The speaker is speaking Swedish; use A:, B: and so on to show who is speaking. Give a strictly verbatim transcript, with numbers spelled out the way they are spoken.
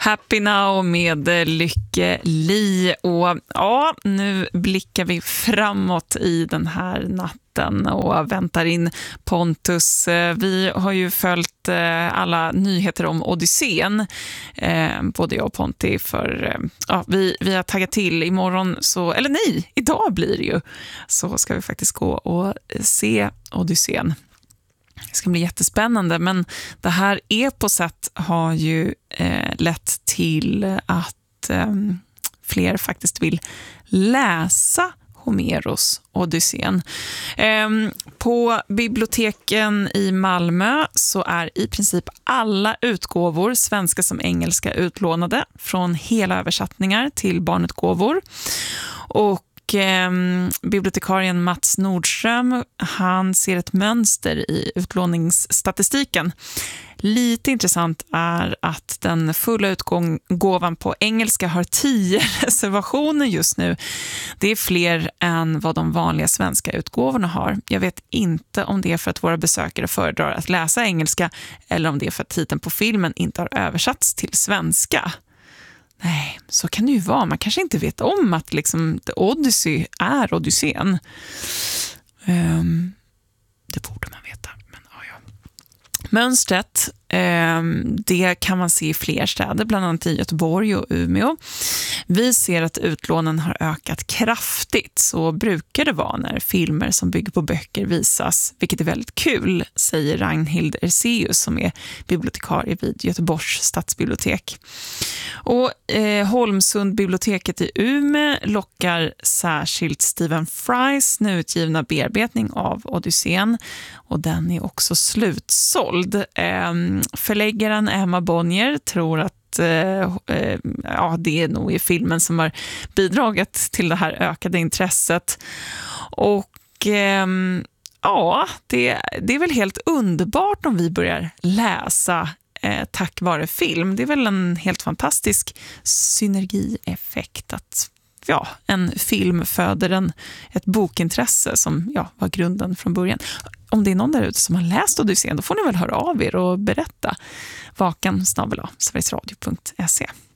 A: Happy Now med Lykke Li. Och ja, nu blickar vi framåt i den här natten och väntar in Pontus. Vi har ju följt alla nyheter om Odysseen, både jag och Ponti, för ja, vi, vi har taggat till imorgon, så, eller nej, idag blir det ju, så ska vi faktiskt gå och se Odysseen. Det ska bli jättespännande, men det här eposet har ju eh, lett till att eh, fler faktiskt vill läsa Homeros Odysseen. Eh, på biblioteken i Malmö så är i princip alla utgåvor, svenska som engelska, utlånade från hela översättningar till barnutgåvor. Och Eh, bibliotekarien Mats Nordström, han ser ett mönster i utlåningsstatistiken. Lite intressant är att den fulla utgåvan på engelska har tio reservationer just nu. Det är fler än vad de vanliga svenska utgåvorna har. Jag vet inte om det är för att våra besökare föredrar att läsa engelska eller om det är för att titeln på filmen inte har översatts till svenska. Nej, så kan det ju vara. Man kanske inte vet om att liksom The Odyssey är Odysseen. Um, det borde man veta, men ja, ja. Mönstret, um, det kan man se i fler städer, bland annat i Göteborg och Umeå. Vi ser att utlånen har ökat kraftigt, så brukar det vara när filmer som bygger på böcker visas, vilket är väldigt kul, säger Ragnhild Erseus som är bibliotekarie vid Göteborgs stadsbibliotek. Och eh, Holmsund biblioteket i Umeå lockar särskilt Stephen Frys nyutgivna bearbetning av Odysseen, och den är också slutsåld. Eh, förläggaren Emma Bonnier tror att eh, eh, ja, det är nog i filmen som har bidragit till det här ökade intresset. Och eh, ja, det, det är väl helt underbart om vi börjar läsa Eh, tack vare film. Det är väl en helt fantastisk synergieffekt att ja, en film föder en, ett bokintresse som ja, var grunden från början. Om det är någon där ute som har läst Odysseen, då får ni väl höra av er och berätta. Vakan snabel-a sverigesradio punkt se.